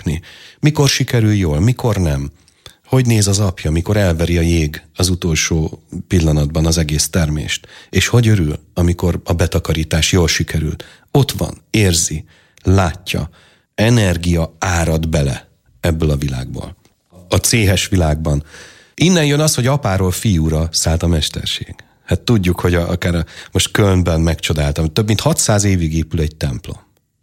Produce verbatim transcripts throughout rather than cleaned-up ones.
rakni. Mikor sikerül jól, mikor nem. Hogy néz az apja, mikor elveri a jég az utolsó pillanatban az egész termést. És hogy örül, amikor a betakarítás jól sikerült. Ott van, érzi, látja. Energia árad bele ebből a világból. A céhes világban. Innen jön az, hogy apáról fiúra szállt a mesterség. Hát tudjuk, hogy a, akár a, most Kölnben megcsodáltam, több mint hatszáz évig épül egy templom.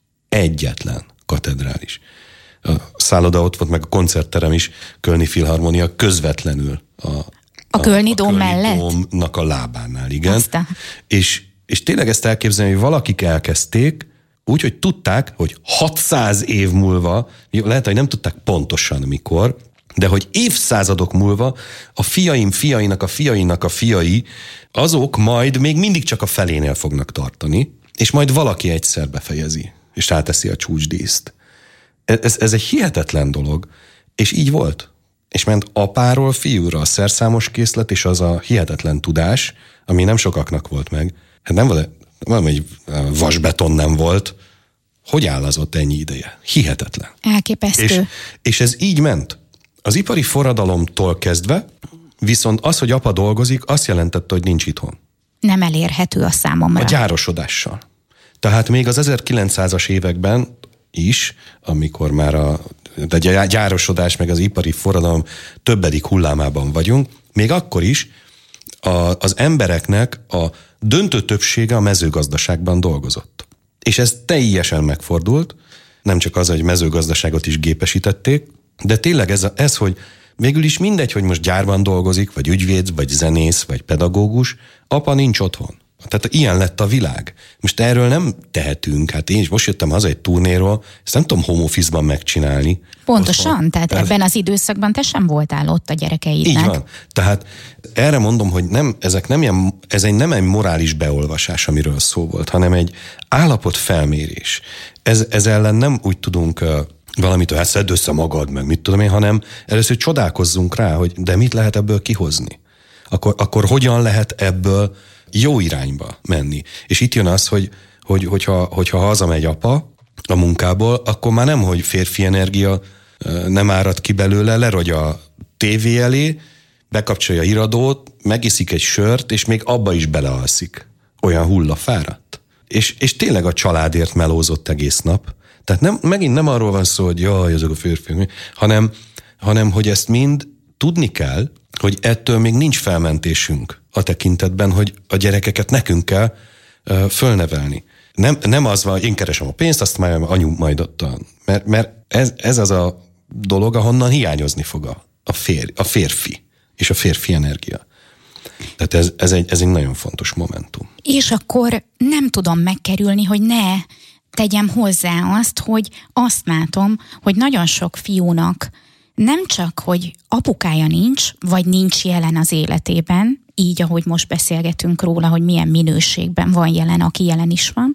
Egyetlen katedrális. A szálloda ott volt, meg a koncertterem is, Kölni Filharmonia közvetlenül a, a, a Kölni Dóm mellett? Dómnak a lábánál, igen. És, és tényleg ezt elképzelni, hogy valakik elkezdték, úgy, hogy tudták, hogy hatszáz év múlva, lehet, hogy nem tudták pontosan mikor, de hogy évszázadok múlva a fiaim fiainak a fiainak a fiai, azok majd még mindig csak a felénél fognak tartani, és majd valaki egyszer befejezi, és ráteszi a csúcsdíszt. Ez, ez egy hihetetlen dolog, és így volt. És ment apáról fiúra a szerszámos készlet, és az a hihetetlen tudás, ami nem sokaknak volt meg. Hát nem volt, nem egy vasbeton nem volt. Hogy áll az ott ennyi ideje? Hihetetlen. Elképesztő. És, és ez így ment. Az ipari forradalomtól kezdve, viszont az, hogy apa dolgozik, azt jelentette, hogy nincs itthon. Nem elérhető a számomra. A gyárosodással. Tehát még az ezerkilencszázas években is, amikor már a, a gyárosodás meg az ipari forradalom többedik hullámában vagyunk, még akkor is a, az embereknek a döntő többsége a mezőgazdaságban dolgozott. És ez teljesen megfordult, nem csak az, hogy mezőgazdaságot is gépesítették, de tényleg ez, ez, hogy végül is mindegy, hogy most gyárban dolgozik, vagy ügyvéd, vagy zenész, vagy pedagógus, apa nincs otthon. Tehát ilyen lett a világ. Most erről nem tehetünk, hát én is most jöttem haza egy turnéról, ezt nem tudom home office-ban megcsinálni. Pontosan, otthon. tehát Tehát ebben az időszakban te sem voltál ott a gyerekeidnek. Így van. Tehát erre mondom, hogy nem, ezek nem ilyen, ez egy nem egy morális beolvasás, amiről szó volt, hanem egy állapotfelmérés. Ez, ez ellen nem úgy tudunk uh, valamit, hogy szedd össze magad, meg mit tudom én, hanem először csodálkozzunk rá, hogy de mit lehet ebből kihozni. Akkor, akkor hogyan lehet ebből jó irányba menni. És itt jön az, hogy, hogy hogyha, hogyha hazamegy apa a munkából, akkor már nem, hogy férfi energia nem árad ki belőle, lerogy a tévé elé, bekapcsolja a híradót, megiszik egy sört, és még abba is belealszik. Olyan hullafáradt. És, és tényleg a családért melózott egész nap. Tehát nem, megint nem arról van szó, hogy jaj, ezek a férfiak, hanem, hanem hogy ezt mind tudni kell, hogy ettől még nincs felmentésünk a tekintetben, hogy a gyerekeket nekünk kell uh, fölnevelni. Nem, nem az van, hogy én keresem a pénzt, azt már anyu majd adta. Mert, mert ez, ez az a dolog, ahonnan hiányozni fog a, a, fér, a férfi és a férfi energia. Tehát ez, ez, egy, ez egy nagyon fontos momentum. És akkor nem tudom megkerülni, hogy ne tegyem hozzá azt, hogy azt látom, hogy nagyon sok fiúnak nem csak, hogy apukája nincs, vagy nincs jelen az életében, így, ahogy most beszélgetünk róla, hogy milyen minőségben van jelen, aki jelen is van,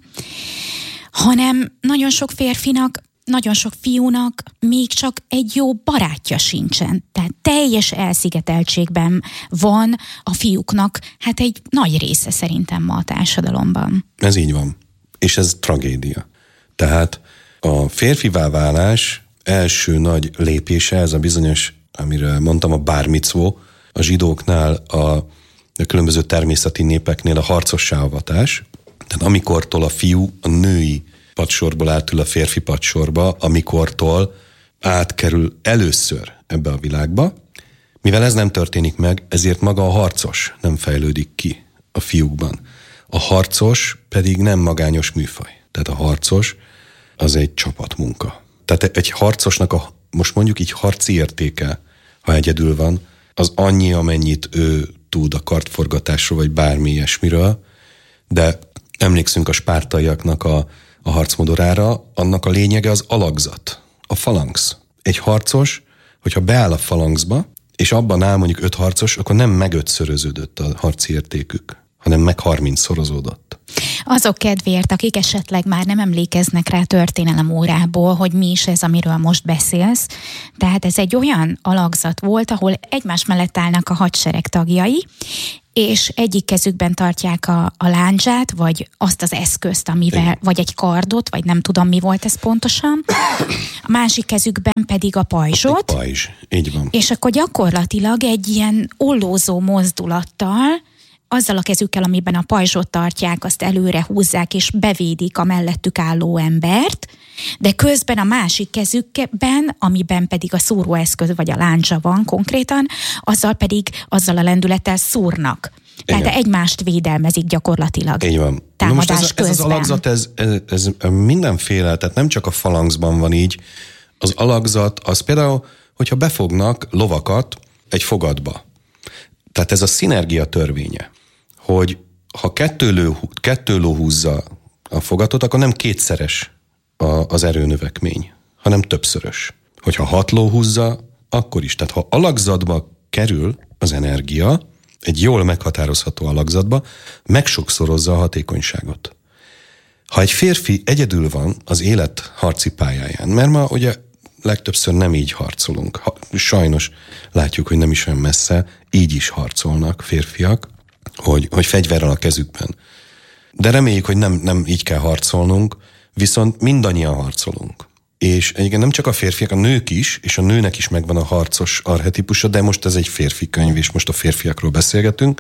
hanem nagyon sok férfinak, nagyon sok fiúnak még csak egy jó barátja sincsen. Tehát teljes elszigeteltségben van a fiúknak, hát egy nagy része szerintem ma a társadalomban. Ez így van. És ez tragédia. Tehát a férfivá válás első nagy lépése, ez a bizonyos, amiről mondtam, a bár micvó, a zsidóknál, a, a különböző természeti népeknél a harcossá avatás. Tehát amikortól a fiú a női padsorból átül a férfi padsorba, amikortól átkerül először ebbe a világba. Mivel ez nem történik meg, ezért maga a harcos nem fejlődik ki a fiúkban. A harcos pedig nem magányos műfaj. Tehát a harcos az egy csapatmunka. Tehát egy harcosnak a, most mondjuk így harci értéke, ha egyedül van, az annyi, amennyit ő tud a kardforgatásról, vagy bármi ilyesmiről, de emlékszünk a spártaiaknak a, a harcmodorára, annak a lényege az alakzat, a falanx. Egy harcos, hogyha beáll a falanxba, és abban áll mondjuk öt harcos, akkor nem megötszöröződött a harci értékük, hanem meg harmincszorozódott. Azok kedvéért, akik esetleg már nem emlékeznek rá történelem órából, hogy mi is ez, amiről most beszélsz. Tehát ez egy olyan alakzat volt, ahol egymás mellett állnak a hadsereg tagjai, és egyik kezükben tartják a, a lándzsát, vagy azt az eszközt, amivel, igen. vagy egy kardot, vagy nem tudom, mi volt ez pontosan. A másik kezükben pedig a pajzsot. Egy pajzs, így van. És akkor gyakorlatilag egy ilyen ollózó mozdulattal, azzal a kezükkel, amiben a pajzsot tartják, azt előre húzzák, és bevédik a mellettük álló embert, de közben a másik kezükben, amiben pedig a szúróeszköz vagy a lándzsa van konkrétan, azzal pedig, azzal a lendülettel szúrnak. Tehát igen. egymást védelmezik gyakorlatilag. Így van. Támadás Na most ez, közben. ez az alakzat, ez, ez, ez mindenféle, tehát nem csak a falangzban van így, az alakzat, az például, hogyha befognak lovakat egy fogatba. Tehát ez a szinergia törvénye, hogy ha kettő ló, kettő ló húzza a fogatot, akkor nem kétszeres a, az erőnövekmény, hanem többszörös. Hogyha hat ló húzza, akkor is. Tehát ha alakzatba kerül az energia, egy jól meghatározható alakzatba, megsokszorozza a hatékonyságot. Ha egy férfi egyedül van az élet harci pályáján, mert ma ugye legtöbbször nem így harcolunk. Ha, sajnos látjuk, hogy nem is olyan messze, így is harcolnak férfiak, hogy, hogy fegyverrel a kezükben. De reméljük, hogy nem, nem így kell harcolnunk, viszont mindannyian harcolunk. És egyébként nem csak a férfiak, a nők is, és a nőnek is megvan a harcos archetipusa, de most ez egy férfi könyv, és most a férfiakról beszélgetünk,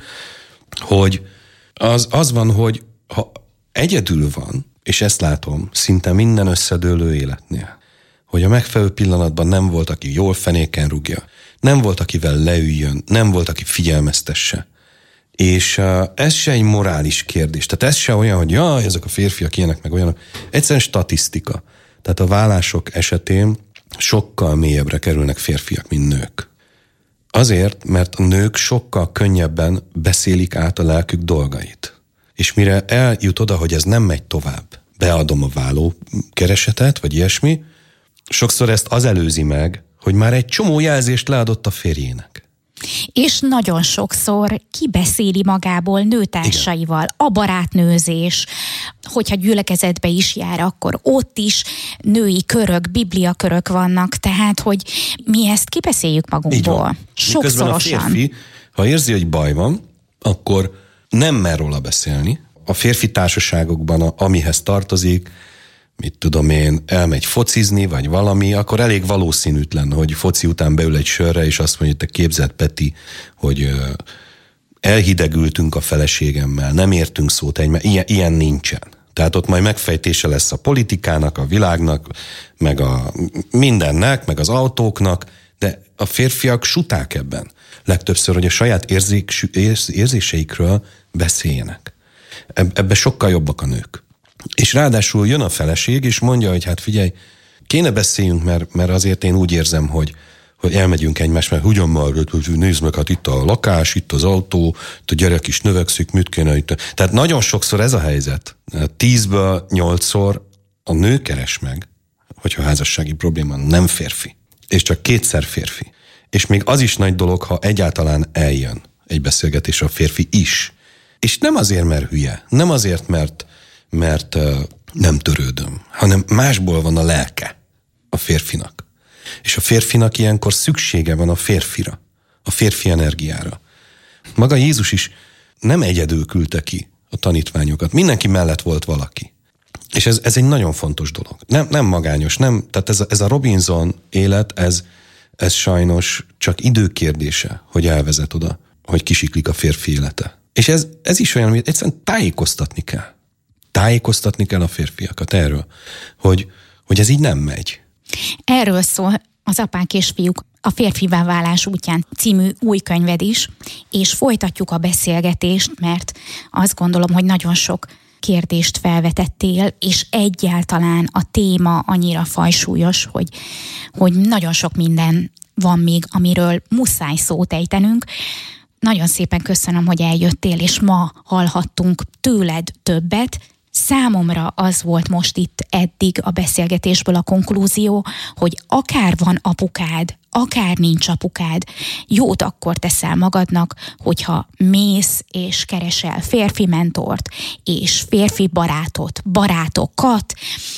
hogy az, az van, hogy ha egyedül van, és ezt látom szinte minden összedőlő életnél, hogy a megfelelő pillanatban nem volt, aki jól fenéken rúgja, nem volt, akivel leüljön, nem volt, aki figyelmeztesse. És uh, ez se egy morális kérdés. Tehát ez se olyan, hogy jaj, ezek a férfiak ilyenek, meg olyanok. Egyszerűen statisztika. Tehát a vállások esetén sokkal mélyebbre kerülnek férfiak, mint nők. Azért, mert a nők sokkal könnyebben beszélik át a lelkük dolgait. És mire eljut oda, hogy ez nem megy tovább, beadom a válló keresetet, vagy ilyesmi, sokszor ezt az előzi meg, hogy már egy csomó jelzést leadott a férjének. És nagyon sokszor kibeszéli magából nőtársaival. Igen. A barátnőzés, hogyha gyülekezetbe is jár, akkor ott is női körök, bibliakörök vannak, tehát, hogy mi ezt kibeszéljük magunkból. Sokszorosan. A férfi, ha érzi, hogy baj van, akkor nem mer róla beszélni. A férfi társaságokban, amihez tartozik, mit tudom én, elmegy focizni, vagy valami, akkor elég valószínűtlen, hogy foci után beül egy sörre, és azt mondja, hogy te képzeld, Peti, hogy ö, elhidegültünk a feleségemmel, nem értünk szót egymás, ilyen, ilyen nincsen. Tehát ott majd megfejtése lesz a politikának, a világnak, meg a mindennek, meg az autóknak, de a férfiak suták ebben. Legtöbbször, hogy a saját érzék, érzéseikről beszéljenek. Ebben sokkal jobbak a nők. És ráadásul jön a feleség, és mondja, hogy hát figyelj, kéne beszéljünk, mert, mert azért én úgy érzem, hogy, hogy elmegyünk egymás, mert ugyan már, nézd meg, hát itt a lakás, itt az autó, itt a gyerek is növekszik, mit kéne itt. Tehát nagyon sokszor ez a helyzet. Tízből nyolcszor a nő keres meg, hogyha házassági probléma nem férfi, és csak kétszer férfi. És még az is nagy dolog, ha egyáltalán eljön egy beszélgetésre a férfi is. És nem azért, mert hülye, nem azért, mert mert uh, nem törődöm, hanem másból van a lelke a férfinak. És a férfinak ilyenkor szüksége van a férfira, a férfi energiára. Maga Jézus is nem egyedül küldte ki a tanítványokat, mindenki mellett volt valaki. És ez, ez egy nagyon fontos dolog. Nem, nem magányos, nem, tehát ez a, ez a Robinson élet, ez, ez sajnos csak időkérdése, hogy elvezet oda, hogy kisiklik a férfi élete. És ez, ez is olyan, amit egyszerűen tájékoztatni kell. Tájékoztatni kell a férfiakat erről, hogy, hogy ez így nem megy. Erről szól az Apák és Fiúk, a Férfivá válás útján című új könyved is, és folytatjuk a beszélgetést, mert azt gondolom, hogy nagyon sok kérdést felvetettél, és egyáltalán a téma annyira fajsúlyos, hogy, hogy nagyon sok minden van még, amiről muszáj szót ejtenünk. Nagyon szépen köszönöm, hogy eljöttél, és ma hallhattunk tőled többet. Számomra az volt most itt eddig a beszélgetésből a konklúzió, hogy akár van apukád, akár nincs apukád, jót akkor teszel magadnak, hogyha mész és keresel férfi mentort, és férfi barátot, barátokat,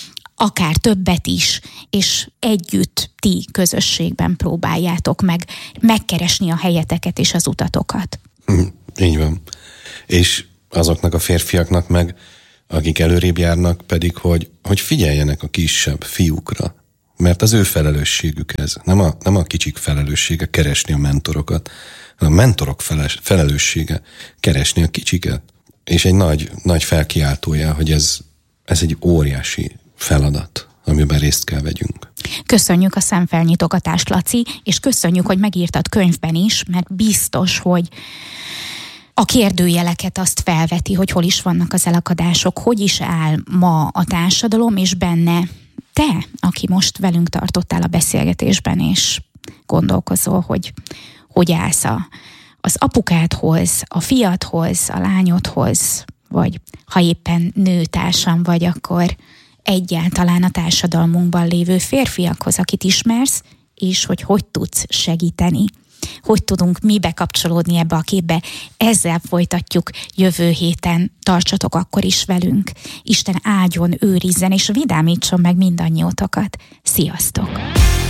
akár többet is, és együtt ti közösségben próbáljátok meg megkeresni a helyeteket és az utatokat. Így van. És azoknak a férfiaknak meg, akik előrébb járnak pedig, hogy, hogy figyeljenek a kisebb fiúkra. Mert az ő felelősségük ez. Nem a, nem a kicsik felelőssége keresni a mentorokat, hanem a mentorok feles, felelőssége keresni a kicsiket. És egy nagy, nagy felkiáltója, hogy ez, ez egy óriási feladat, amiben részt kell vegyünk. Köszönjük a szemfelnyitogatást, Laci, és köszönjük, hogy megírtad könyvben is, mert biztos, hogy a kérdőjeleket azt felveti, hogy hol is vannak az elakadások, hogy is áll ma a társadalom, és benne te, aki most velünk tartottál a beszélgetésben, és gondolkozol, hogy hogy állsz a, az apukádhoz, a fiadhoz, a lányodhoz, vagy ha éppen nőtársam vagy, akkor egyáltalán a társadalmunkban lévő férfiakhoz, akit ismersz, és hogy hogy tudsz segíteni. Hogy tudunk mi bekapcsolódni ebbe a képbe. Ezzel folytatjuk jövő héten. Tartsatok akkor is velünk. Isten áldjon, őrizzen és vidámítson meg mindannyiótokat. Sziasztok!